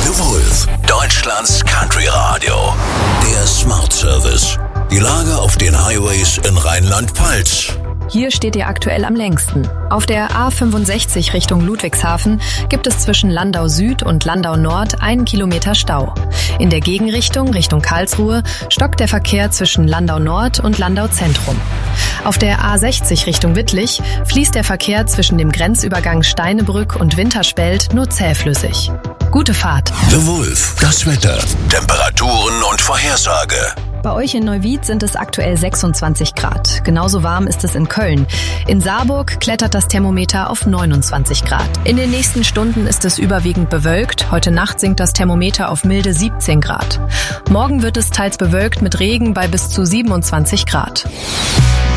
The Wolf, Deutschlands Country Radio. Der Smart Service. Die Lage auf den Highways in Rheinland-Pfalz. Hier steht ihr aktuell am längsten. Auf der A65 Richtung Ludwigshafen gibt es zwischen Landau Süd und Landau Nord 1 Kilometer Stau. In der Gegenrichtung Richtung Karlsruhe stockt der Verkehr zwischen Landau Nord und Landau Zentrum. Auf der A60 Richtung Wittlich fließt der Verkehr zwischen dem Grenzübergang Steinebrück und Winterspelt nur zähflüssig. Gute Fahrt. The Wolf, das Wetter, Temperaturen und Vorhersage. Bei euch in Neuwied sind es aktuell 26 Grad. Genauso warm ist es in Köln. In Saarburg klettert das Thermometer auf 29 Grad. In den nächsten Stunden ist es überwiegend bewölkt. Heute Nacht sinkt das Thermometer auf milde 17 Grad. Morgen wird es teils bewölkt mit Regen bei bis zu 27 Grad.